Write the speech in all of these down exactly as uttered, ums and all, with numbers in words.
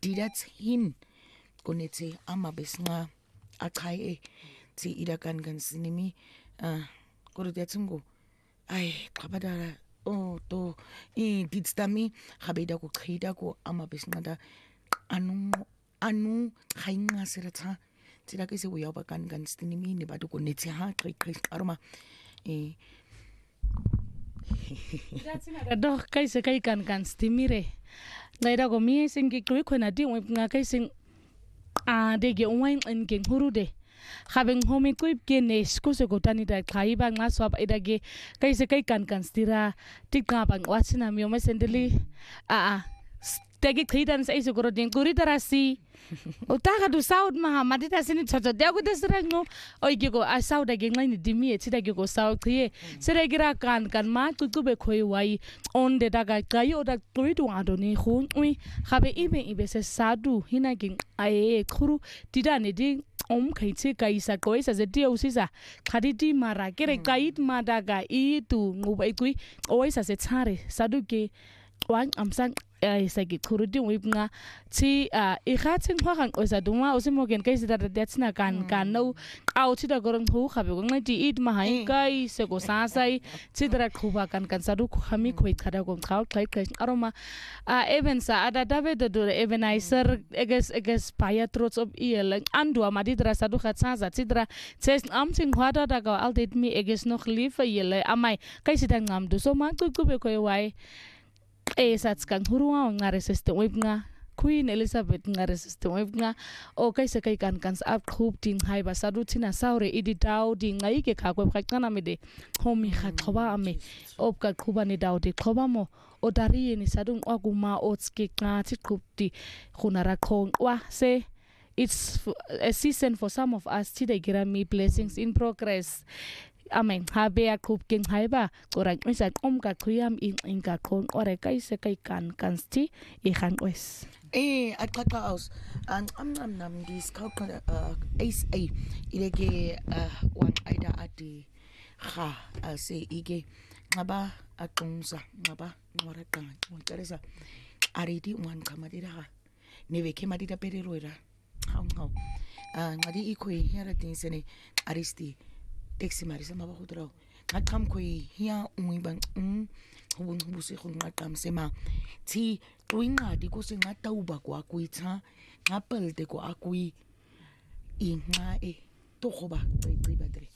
didathin konetse ama besnga achaye ti idakan kan sinimi uh kore diatsingo ai qabadala oh to i ditstami khabeda ko khida ko ama besnga da anu anu khainga seratha tila ke se uya ba kan kan sinimi ne ba ko netse ha qi qi aroma eh Doch kai se kai kan kan stimire ngaida ko mi sing ki kwi khona di nga kai sing a de ge unwain en gen hurude habeng homi kuip ke ne sku se ko tani da khai ba nga swap ida ge kai se kai kan kan stira tik ka bang watsina mi o me sendeli a a tegi khidan sai se ko din kuri tarasi o ta ga du saud ma ma dita sini chocho de ko desrango o ge ko a saud ge ngai ni dimi e tida ge ko saud khie sere gira kan kan ma tu tu be khoi wai on de da ga kai o da kuri tu ado ni khun ui khabe ibe ibe se sadu hina ge ai khuru dida ne di om khai che kai sa koi sa je dio si sa khadi di mara kere kai ma da ga i tu ngu bai kui oi sa se chare sadu ge wan amsang ai sa gi khuru di wi nga chi a i kha ching khwa khang oisa duma o se mo gen kai sida da chna kan kan no au chi da gorong hu khabe go ngai ti it ma hai kai se go sa sai chi dra khuba kan kan sa du khami khoi khada go khau khai khai aroma a even sa ada dabe do do even I sir eges eges paya trots of el andu ma di dra sa du kha sa za chi dra ches am ching khwa da da go al det mi eges noch lief yele amai kai sida ngam du so ma tu ku be khoi wai e sats kan huruwa nga resiste web nga Queen Elizabeth nga resiste web nga o kai se kai kan kan up khub ting hai ba sadu thina saure idi daw di ngai ke kha ko kha kana me de homi kha thoba ame op ka khuba ni daw de thoba mo o dari ni sadung aguma o tske ka chi khub ti khunara khong wa se it's a season for some of us today gira me blessings in progress amen habe a kup king haiba korang isa om ka khuyam in in ka khon ore kai se kai kan kan sti I khan wes eh ataka aus an am nam nam dis ka ace a ileke wan aida ati kha ase ige ngaba atunza ngaba ngora kan ngaresa aridi wan kamadira ha neve ke madida periroira hau hau ngadi ikoi yara tin sene aristi Texi marisa maba khudra ngakam koi hia ui bang um hubun hubusi khun ngakam sema ti tuinga di ko se ngata uba kwa kuitha ngapel de ko akui inga e to khoba tsi badre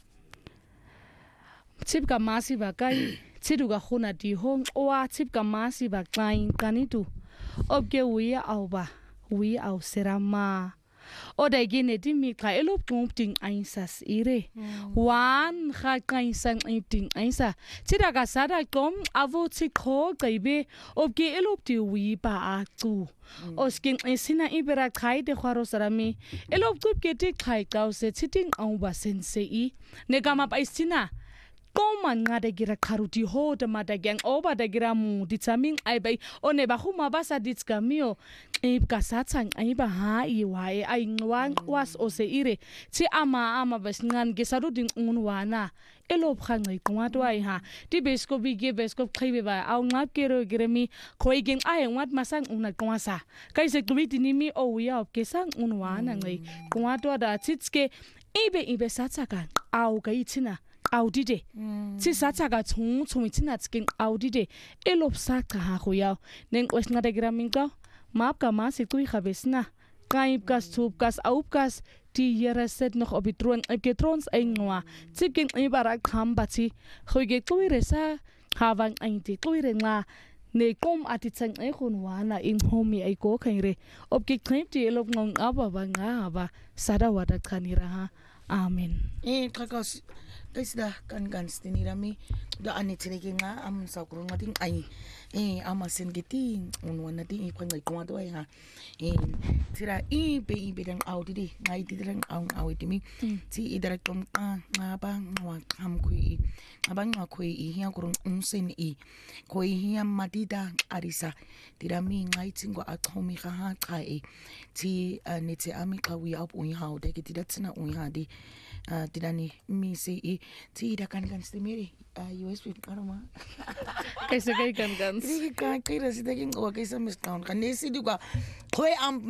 chip ka masi ba kai chidu ga khuna di hong oa chip ka masi ba klain kanitu obge wi au ba wi au serama o da gine di mi ka elop ting ainsas ire wan kha kain sang ting ainsa chira ga sada kom avo chi kho kaibe obge elop ti wi pa a tu osking sina ibera khai de kharo sarami elop tu ke ti khai kau se chiting au ba sense I ne gama pa isina Koman nga de gira karuti ho de mata gang oba de gira mu di chaming ai bai one ba huma ba sa dit kamio e ka sa chang ai ba ha I wai ai ngwan was o se ire chi ama ama bas ngan ge saru ding un wana elop khang ngai kwa to ai ha ti besko bi ge besko khaibe ba au nga kero gremi khoi ging ai wat masang un na kwa sa kai se gwi ni mi o ya ke sang un wana ngai kwa to da chitske ibe ibe sa cha kan au kai china audide si sa cha ga chung chung china skin audide elop sa ka ha ho ya neng wes nga de gramin ka map ka ma si tui khabesna kai kas chup kas aup kas ti yera set noch obitron eketrons engwa chicken ibara kham bachi khoige tui resa hawang ainti tui renga ne kom ati chang e khun wana in homi ai ko khaire obki khim ti elop ngong aba ba nga ba sada wada khanira ha amen eh kakas Kaisda kan kan stinirami da anitreke nga am sakro ngating ai eh amasen giting unwan nating ipang ngai kwa doy ha eh tira I be I be dang audi di ngai di dang ang awi timi ti idara tom ka nga ba ngwa kam kui abang nga kui I hia kurung unsen I kui hia madida arisa tirami ngai tingo athomi kha ha kai ti nitse ami ka wi up ui ha de ki datsna ui ha di tidani mi se I ti da kan kan stimiri U S B karma kaise kai kan kan Kai kai rasi taking o kaisa mis count kan nesi duga khoi am